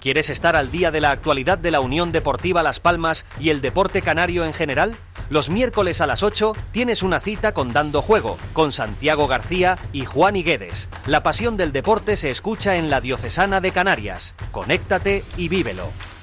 ¿Quieres estar al día de la actualidad de la Unión Deportiva Las Palmas y el deporte canario en general? Los miércoles a las 8 tienes una cita con Dando Juego, con Santiago García y Juan Higuedes. La pasión del deporte se escucha en la Diocesana de Canarias. Conéctate y vívelo.